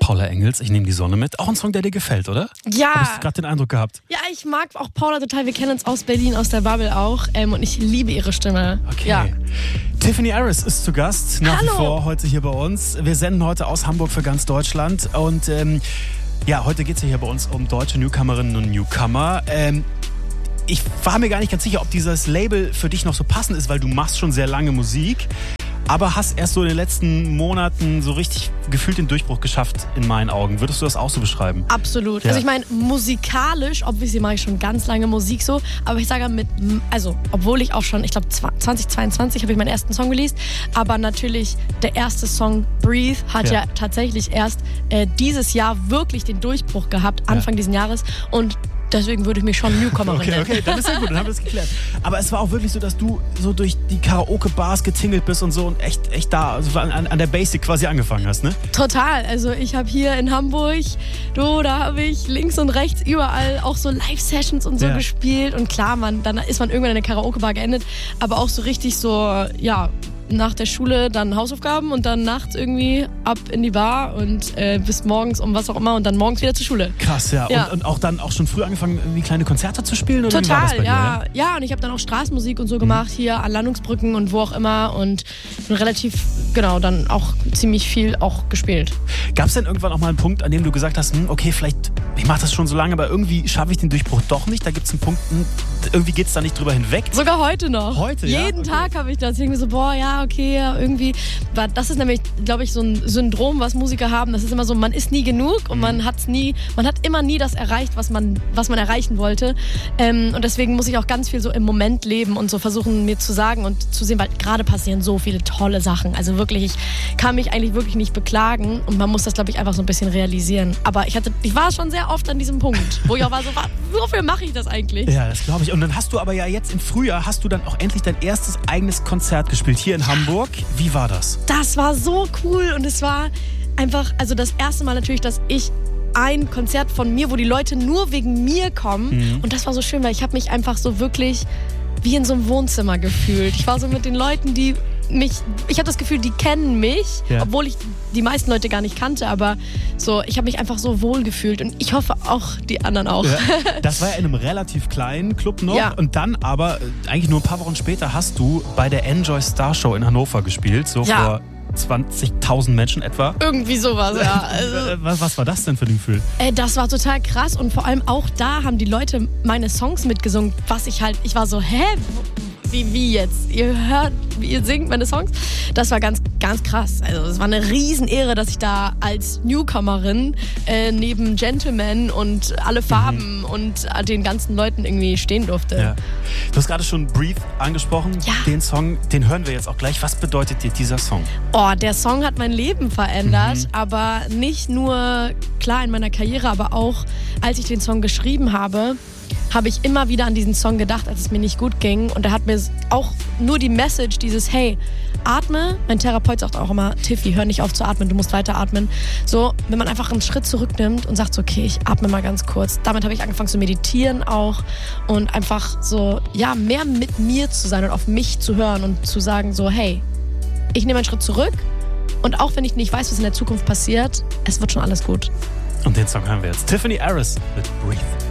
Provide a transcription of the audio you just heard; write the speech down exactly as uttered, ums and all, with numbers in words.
Paula Engels, ich nehme die Sonne mit. Auch ein Song, der dir gefällt, oder? Ja. Habe ich gerade den Eindruck gehabt. Ja, ich mag auch Paula total. Wir kennen uns aus Berlin, aus der Bubble auch. Ähm, und ich liebe ihre Stimme. Okay. Ja. Tiffany Harris ist zu Gast, nach Hallo. wie vor heute hier bei uns. Wir senden heute aus Hamburg für ganz Deutschland. Und ähm, ja, heute geht es ja hier bei uns um deutsche Newcomerinnen und Newcomer. Ähm, ich war mir gar nicht ganz sicher, ob dieses Label für dich noch so passend ist, weil du machst schon sehr lange Musik. Aber hast erst so in den letzten Monaten so richtig gefühlt den Durchbruch geschafft, in meinen Augen. Würdest du das auch so beschreiben? Absolut. Ja. Also ich meine, musikalisch, obviously mache ich schon ganz lange Musik so, aber ich sage mit, also obwohl ich auch schon, ich glaube zwanzig zweiundzwanzig habe ich meinen ersten Song released, aber natürlich der erste Song Breathe hat ja, Ja tatsächlich erst äh, dieses Jahr wirklich den Durchbruch gehabt, Anfang Ja. diesen Jahres, und deswegen würde ich mich schon Newcomerin Okay, nennen. okay, dann ist ja gut, dann haben wir das geklärt. Aber es war auch wirklich so, dass du so durch die Karaoke-Bars getingelt bist und so und echt, echt da, also an, an der Basic quasi angefangen hast, ne? Total. Also ich habe hier in Hamburg, du, da habe ich links und rechts überall auch so Live-Sessions und so Ja. gespielt. Und klar, man, dann ist man irgendwann in der Karaoke-Bar geendet, aber auch so richtig so, ja, nach der Schule dann Hausaufgaben und dann nachts irgendwie ab in die Bar und äh, bis morgens um was auch immer und dann morgens wieder zur Schule. Krass, ja. Ja. Und, und auch dann auch schon früh angefangen, irgendwie kleine Konzerte zu spielen? Oder wie war das Total, bei ja. dir, ja. Und ich habe dann auch Straßenmusik und so gemacht, hier an Landungsbrücken und wo auch immer, und bin relativ, genau, dann auch ziemlich viel auch gespielt. Gab es denn irgendwann auch mal einen Punkt, an dem du gesagt hast, hm, okay, vielleicht, ich mache das schon so lange, aber irgendwie schaffe ich den Durchbruch doch nicht? Da gibt es einen Punkt, hm, irgendwie geht es da nicht drüber hinweg? Sogar heute noch. Heute, ja? Jeden Okay. Tag habe ich das. Irgendwie so, boah, ja, okay, ja, irgendwie. Weil das ist nämlich, glaube ich, so ein Syndrom, was Musiker haben. Das ist immer so, man ist nie genug und Mhm. man hat's nie, man hat immer nie das erreicht, was man, was man erreichen wollte. Ähm, und deswegen muss ich auch ganz viel so im Moment leben und so versuchen, mir zu sagen und zu sehen, weil gerade passieren so viele tolle Sachen. Also wirklich, ich kann mich eigentlich wirklich nicht beklagen und man muss das, glaube ich, einfach so ein bisschen realisieren. Aber ich hatte, ich war schon sehr oft an diesem Punkt, wo ich auch war so, wofür mache ich das eigentlich? Ja, das glaube ich. Und dann hast du aber ja jetzt im Frühjahr, hast du dann auch endlich dein erstes eigenes Konzert gespielt, hier in Hamburg. Wie war das? Das war so cool und es war einfach, also das erste Mal natürlich, dass ich ein Konzert von mir, wo die Leute nur wegen mir kommen, Mhm. und das war so schön, weil ich habe mich einfach so wirklich wie in so einem Wohnzimmer gefühlt. Ich war so mit den Leuten, die mich, ich habe das Gefühl, die kennen mich, Ja. obwohl ich die meisten Leute gar nicht kannte, aber so, ich habe mich einfach so wohl gefühlt und ich hoffe auch die anderen auch. Ja, das war ja in einem relativ kleinen Club noch. Ja. Und dann aber, äh, eigentlich nur ein paar Wochen später, hast du bei der Enjoy Star Show in Hannover gespielt. So Ja. vor zwanzigtausend Menschen etwa. Irgendwie sowas, ja. Also, Äh, Was, was war das denn für ein Gefühl? Äh, das war total krass und vor allem auch da haben die Leute meine Songs mitgesungen, was ich halt, ich war so, hä? Wie, wie jetzt? Ihr hört, wie ihr singt meine Songs? Das war ganz, ganz krass. Also es war eine Riesenehre, dass ich da als Newcomerin äh, neben Gentleman und alle Farben mhm. und den ganzen Leuten irgendwie stehen durfte. Ja. Du hast gerade schon Breathe angesprochen. Ja. Den Song, den hören wir jetzt auch gleich. Was bedeutet dir dieser Song? Oh, der Song hat mein Leben verändert, Mhm. aber nicht nur, klar, in meiner Karriere, aber auch, als ich den Song geschrieben habe, habe ich immer wieder an diesen Song gedacht, als es mir nicht gut ging. Und er hat mir auch nur die Message, dieses hey, atme. Mein Therapeut sagt auch immer, Tiffy, hör nicht auf zu atmen, du musst weiter atmen. So, wenn man einfach einen Schritt zurücknimmt und sagt so, okay, ich atme mal ganz kurz. Damit habe ich angefangen zu meditieren auch und einfach so, ja, mehr mit mir zu sein und auf mich zu hören und zu sagen so, hey, ich nehme einen Schritt zurück und auch wenn ich nicht weiß, was in der Zukunft passiert, es wird schon alles gut. Und den Song hören wir jetzt. Tiffany Harris mit Breathe.